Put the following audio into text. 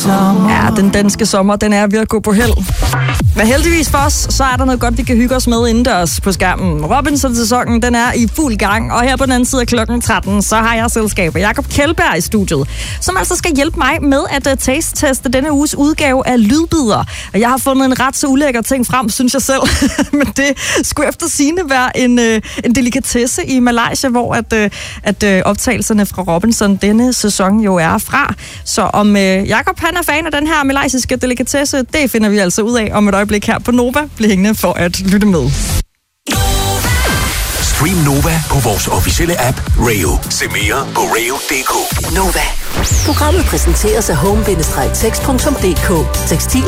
Ja, den danske sommer, den er ved at gå på held. Men heldigvis for os, så er der noget godt, vi kan hygge os med indendørs på skærmen. Robinson-sæsonen, den er i fuld gang, og her på den anden side af klokken 13, så har jeg selskaber Jakob Kjeldberg i studiet, som altså skal hjælpe mig med at taste-teste denne uges udgave af Lydbider. Og jeg har fundet en ret så ulækker ting frem, synes jeg selv. Men det skulle efter sigende være en delikatesse i Malaysia, hvor at optagelserne fra Robinson denne sæson jo er fra. Så om Jakob han er fan af den her malaysiske delikatesse, det finder vi altså ud af om et øjeblik her på Nova. Bliv hængende for at lytte med. Stream Nova på vores officielle app Rayo. Se mere på rayo.dk. Nova. Programmet præsenteres af home-text.dk. Tekstiler